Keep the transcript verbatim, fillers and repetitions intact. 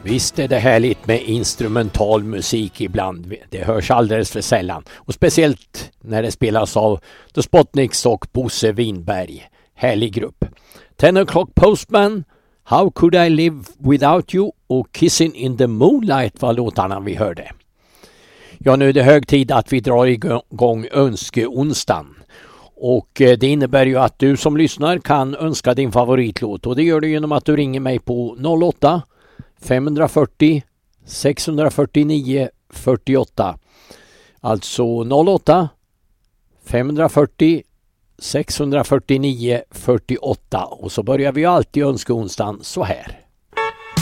Visst är det härligt med instrumental musik ibland. Det hörs alldeles för sällan. Och speciellt när det spelas av The Spotniks och Bosse Winberg. Härlig grupp. Ten O'Clock Postman, How Could I Live Without You och Kissing in the Moonlight var låtarna vi hörde. Ja, nu är det hög tid att vi drar igång önskeonsdagen. Och det innebär ju att du som lyssnar kan önska din favoritlåt. Och det gör du genom att du ringer mig på noll åtta fem fyrtio sex fyrtionio fyrtioåtta. Alltså noll åtta fem fyrtio sex fyrtionio fyrtioåtta. Och så börjar vi alltid önska onsdagen så här.